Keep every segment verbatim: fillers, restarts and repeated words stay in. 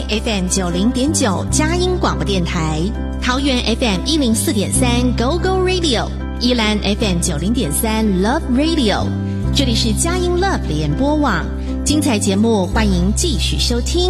F M 九零点九佳音广播电台，桃园 F M 一零四点三 Go Go Radio， 宜兰 F M 九零点三 Love Radio， 这里是佳音 Love 联播网，精彩节目欢迎继续收听。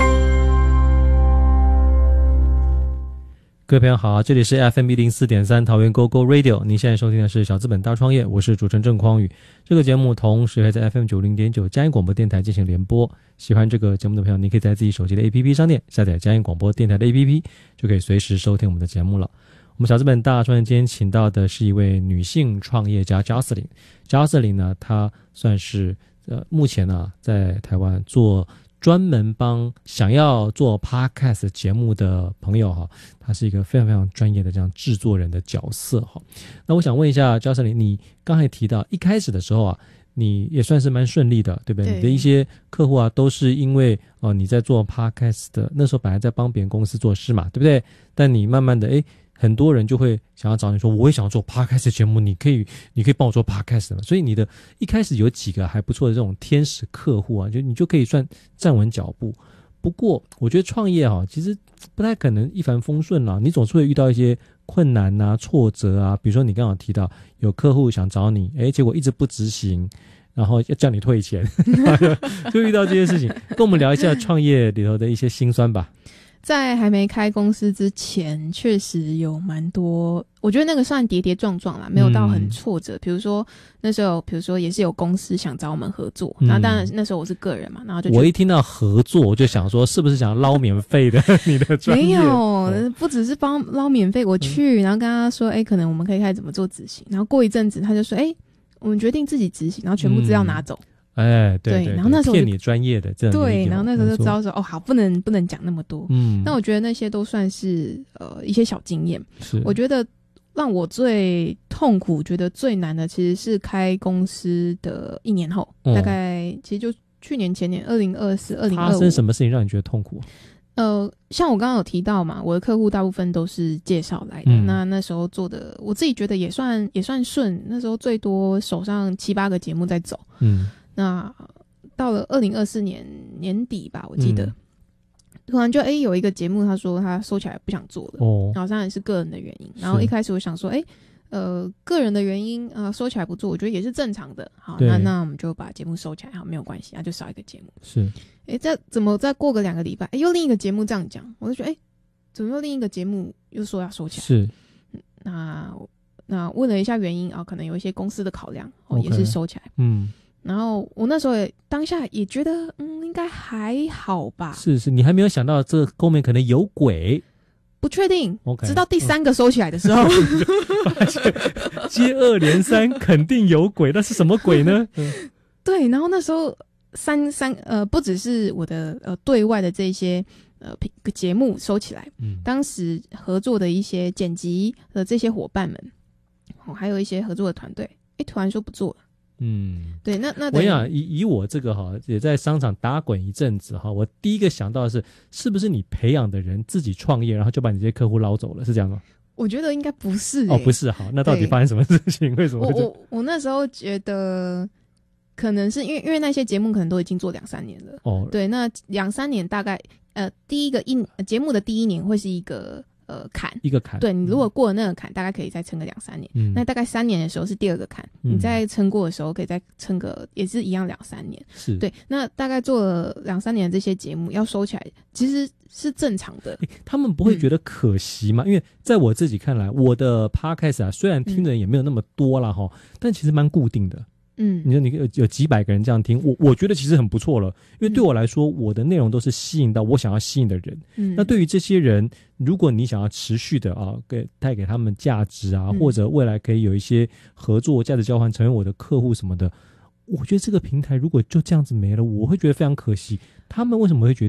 各位朋友好，这里是 F M 一零四点三 桃园 Go Go Radio， 您现在收听的是小资本大创业，我是主持人郑匡宇。这个节目同时会在 F M 九零点九 佳音广播电台进行联播。喜欢这个节目的朋友，你可以在自己手机的 A P P 商店下载佳音广播电台的 A P P， 就可以随时收听我们的节目了。我们小资本大创业今天请到的是一位女性创业家 Jocelyn。Jocelyn 呢，她算是呃目前呢、啊、在台湾做专门帮想要做 podcast 节目的朋友哈，他是一个非常非常专业的这样制作人的角色哈。那我想问一下 Jocelyn， 你刚才提到一开始的时候啊，你也算是蛮顺利的，对不对？对，你的一些客户啊，都是因为哦、呃、你在做 podcast 的那时候本来在帮别人公司做事嘛，对不对？但你慢慢的诶很多人就会想要找你说，我也想要做 podcast 节目，你可以你可以帮我做 podcast 吗？所以你的一开始有几个还不错的这种天使客户啊，就你就可以算站稳脚步。不过我觉得创业啊，其实不太可能一帆风顺啦，你总是会遇到一些困难啊、挫折啊。比如说你刚好提到有客户想找你，诶结果一直不执行，然后要叫你退钱，就遇到这些事情。跟我们聊一下创业里头的一些辛酸吧。 在还没开公司之前，确实有蛮多，我觉得那个算跌跌撞撞啦，没有到很挫折。嗯、比如说那时候，比如说也是有公司想找我们合作，那、嗯、当然那时候我是个人嘛，然后就我一听到合作，我就想说是不是想捞免费的？你的专业没有，不只是帮捞免费，我去、嗯，然后跟他说，哎、欸，可能我们可以开始怎么做执行，然后过一阵子他就说，哎、欸，我们决定自己执行，然后全部资料拿走。嗯哎，对 对, 对， 然后那时候骗你专业的这样对，然后那时候就知道说，哦，好，不能不能讲那么多。嗯，那我觉得那些都算是呃一些小经验。 是， 我觉得让我最痛苦、觉得最难的，其实是开公司的一年后，嗯、大概其实就去年前年二零二四、二零二五， 发生什么事情让你觉得痛苦？ 呃，像我刚刚有提到嘛，我的客户大部分都是介绍来的。嗯、那那时候做的，我自己觉得也算也算顺。那时候最多手上七八个节目在走。嗯。那到了二零二四年年底吧，我记得、嗯、突然就哎、欸、有一个节目，他说他收起来不想做了，哦，然后当然是个人的原因。然后一开始我想说，哎、欸，呃，个人的原因啊、呃，收起来不做，我觉得也是正常的。好，那那我们就把节目收起来，好，没有关系，那就少一个节目。 是， 哎、欸，再怎么再过个两个礼拜，哎、欸，又另一个节目这样讲，我就觉得，哎、欸，怎么又另一个节目又说要收起来？ 是， 嗯、那那问了一下原因啊，可能有一些公司的考量，哦， okay, 也是收起来，嗯。然后我那时候也当下也觉得，嗯，应该还好吧。 是是，你还没有想到这后面可能有鬼， 不确定。 Okay, 直到第三个收起来的时候， 发现接二连三，肯定有鬼。那是什么鬼呢？ 对，然后那时候三三呃，不只是我的呃对外的这些呃节目收起来，嗯，当时合作的一些剪辑的这些伙伴们，哦，还有一些合作的团队，哎，突然说不做了。嗯，对，那那我想以以我这个哈，也在商场打滚一阵子哈，我第一个想到的是，是不是你培养的人自己创业，然后就把你这些客户捞走了，是这样吗？ 我觉得应该不是、欸、 哦，不是。好，那到底发生什么事情？为什么会我我我那时候觉得，可能是因为因为那些节目可能都已经做两三年了哦，对，那两三年大概呃第一个一节目的第一年会是一个。呃，坎一个坎， 对，你如果过了那个坎，嗯、大概可以再撑个两三年。嗯，那大概三年的时候是第二个坎，嗯、你再撑过的时候可以再撑个也是一样两三年。 是， 对，那大概做了两三年的这些节目要收起来，其实是正常的。 欸、他们不会觉得可惜吗？嗯、因为在我自己看来，我的 podcast 啊，虽然听的人也没有那么多啦齁，嗯、但其实蛮固定的。嗯，你说你有有几百个人这样听，我我觉得其实很不错了，因为对我来说，我的内容都是吸引到我想要吸引的人。嗯，那对于这些人，如果你想要持续的啊，给带给他们价值啊，嗯、或者未来可以有一些合作、价值交换，成为我的客户什么的，我觉得这个平台如果就这样子没了，我会觉得非常可惜。他们为什么会觉得